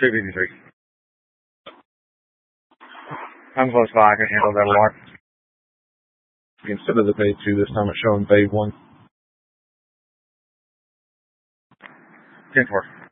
353. I'm close by. I can handle that alarm. Instead of the bay 2, this time it's showing bay 1. 10-4.